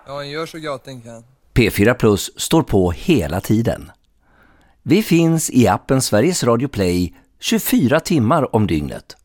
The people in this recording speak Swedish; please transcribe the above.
Ja, gör så gott den kan. P4 Plus står på hela tiden. Vi finns i appen Sveriges Radio Play 24 timmar om dygnet.